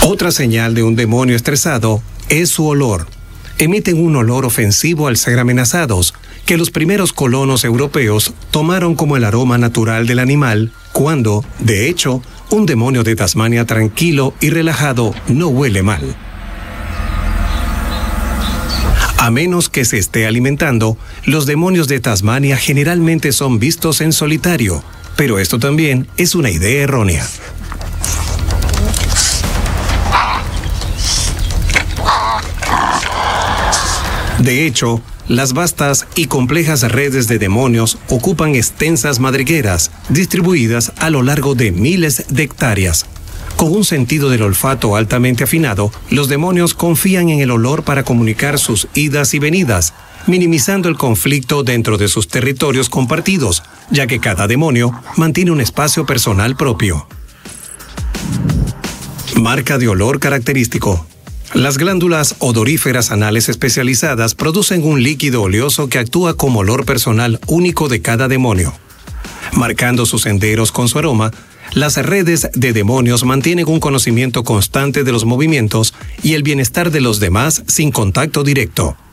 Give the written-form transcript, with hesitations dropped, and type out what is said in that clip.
Otra señal de un demonio estresado es su olor. Emiten un olor ofensivo al ser amenazados, que los primeros colonos europeos tomaron como el aroma natural del animal, cuando, de hecho, un demonio de Tasmania tranquilo y relajado no huele mal. A menos que se esté alimentando, los demonios de Tasmania generalmente son vistos en solitario, pero esto también es una idea errónea. De hecho, las vastas y complejas redes de demonios ocupan extensas madrigueras, distribuidas a lo largo de miles de hectáreas. Con un sentido del olfato altamente afinado, los demonios confían en el olor para comunicar sus idas y venidas, minimizando el conflicto dentro de sus territorios compartidos, ya que cada demonio mantiene un espacio personal propio. Marca de olor característico. Las glándulas odoríferas anales especializadas producen un líquido oleoso que actúa como olor personal único de cada demonio. Marcando sus senderos con su aroma, las redes de demonios mantienen un conocimiento constante de los movimientos y el bienestar de los demás sin contacto directo.